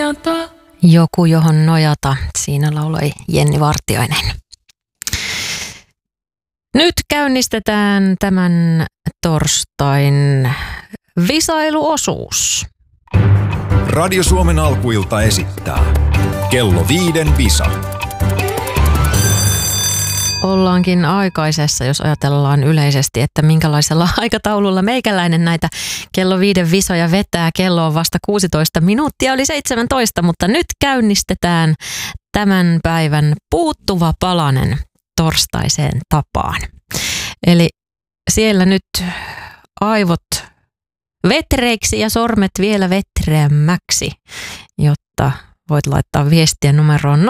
nojata. Joku, johon nojata. Siinä lauloi Jenni Vartiainen. Nyt käynnistetään tämän torstain visailuosuus. Radio Suomen alkuilta esittää Kello 5 visa. Ollaankin aikaisessa, jos ajatellaan yleisesti, että minkälaisella aikataululla meikäläinen näitä kello 5 visoja vetää. Kello on vasta 16 minuuttia, oli 17, mutta nyt käynnistetään tämän päivän puuttuva palanen torstaiseen tapaan. Eli siellä nyt aivot vetreiksi ja sormet vielä vetreämmäksi, jotta voit laittaa viestiä numeroon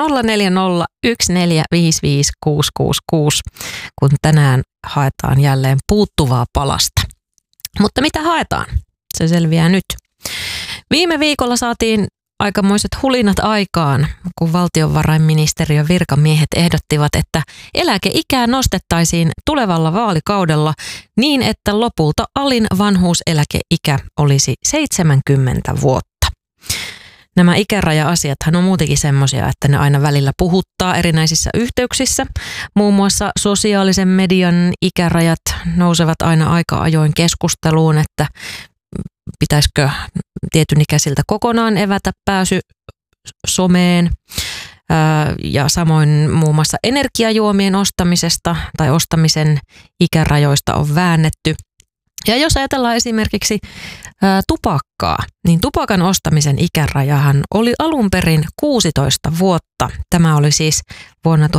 0401455666, kun tänään haetaan jälleen puuttuvaa palasta. Mutta mitä haetaan? Se selviää nyt. Viime viikolla saatiin aikamoiset hulinat aikaan, kun valtiovarainministeriön virkamiehet ehdottivat, että eläkeikää nostettaisiin tulevalla vaalikaudella niin, että lopulta alin vanhuuseläkeikä olisi 70 vuotta. Nämä ikäraja-asiathan on muutenkin semmoisia, että ne aina välillä puhuttaa erinäisissä yhteyksissä. Muun muassa sosiaalisen median ikärajat nousevat aina aika ajoin keskusteluun, että pitäisikö tietyn ikäisiltä kokonaan evätä pääsy someen. Ja samoin muun muassa energiajuomien ostamisesta tai ostamisen ikärajoista on väännetty. Ja jos ajatellaan esimerkiksi tupakkaa, niin tupakan ostamisen ikärajahan oli alun perin 16 vuotta. Tämä oli siis vuonna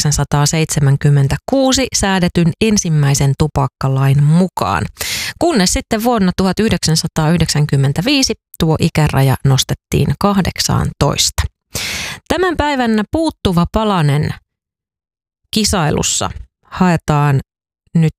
1976 säädetyn ensimmäisen tupakkalain mukaan. Kunnes sitten vuonna 1995 tuo ikäraja nostettiin 18. Tämän päivän puuttuva palanen kisailussa haetaan nyt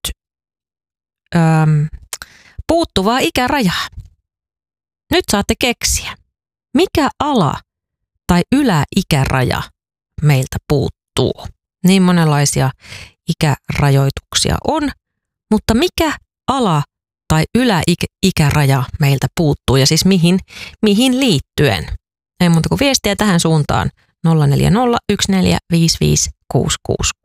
puuttuvaa ikärajaa. Nyt saatte keksiä, mikä ala- tai yläikäraja meiltä puuttuu. Niin monenlaisia ikärajoituksia on, mutta mikä ala- tai yläikäraja meiltä puuttuu ja siis mihin liittyen? Ei muuta kuin viestiä tähän suuntaan 0401455666.